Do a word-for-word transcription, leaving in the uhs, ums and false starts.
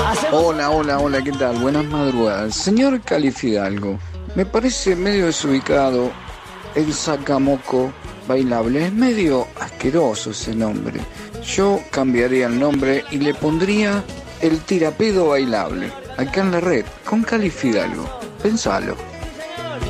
Hola, hola, hola, ¿qué tal? Buenas madrugadas. Señor Califidalgo, me parece medio desubicado el sacamoco bailable. Es medio asqueroso ese nombre. Yo cambiaría el nombre y le pondría el tirapedo bailable. Acá en la red, con Califidalgo. Pensalo.